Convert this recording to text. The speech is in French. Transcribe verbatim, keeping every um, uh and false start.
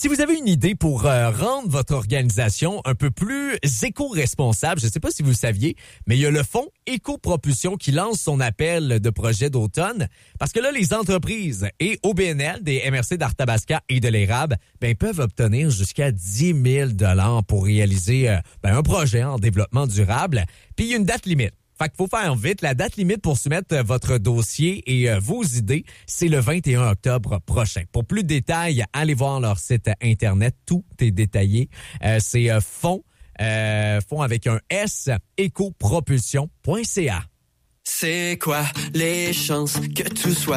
Si vous avez une idée pour euh, rendre votre organisation un peu plus éco-responsable, je ne sais pas si vous le saviez, mais il y a le fonds Éco-Propulsion qui lance son appel de projet d'automne. Parce que là, les entreprises et O B N L, des M R C d'Arthabasca et de l'Érable, ben, peuvent obtenir jusqu'à dix mille dollars pour réaliser euh, ben, un projet en développement durable. Puis il y a une date limite. Fait qu'il faut faire vite. La date limite pour soumettre votre dossier et euh, vos idées, c'est le vingt et un octobre prochain. Pour plus de détails, allez voir leur site Internet. Tout est détaillé. Euh, c'est euh, fonds, euh, fonds avec un S, écopropulsion point c a. C'est quoi les chances que tout soit